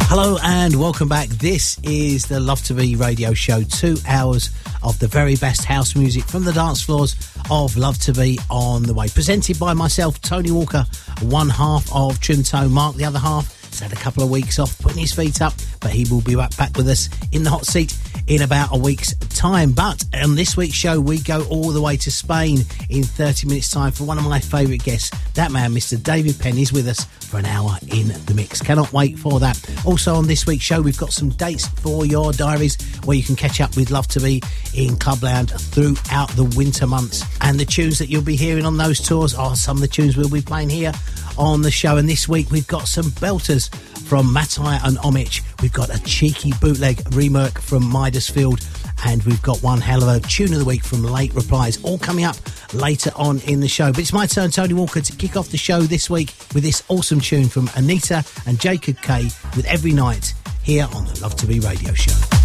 Hello and welcome back. This is the Love to Be radio show. 2 hours of the very best house music from the dance floors of Love to Be on the way. Presented by myself, Tony Walker, one half of Trim Tone. Mark, the other half, has had a couple of weeks off putting his feet up, but he will be back with us in the hot seat in about a week's time. But on this week's show, we go all the way to Spain in 30 minutes time for one of my favourite guests. That man, Mr. David Penn, is with us for an hour in the mix. Cannot wait for that. Also on this week's show, we've got some dates for your diaries where you can catch up with Love to Be in Clubland throughout the winter months. And the tunes that you'll be hearing on those tours are some of the tunes we'll be playing here on the show. And this week we've got some belters from Matai and Omich. We've got a cheeky bootleg rework from Midersfield, and we've got one hell of a tune of the week from Late Replies, all coming up later on in the show. But it's my turn, Tony Walker, to kick off the show this week with this awesome tune from Anita and Jacob K with Every Night here on the Love to Be radio show.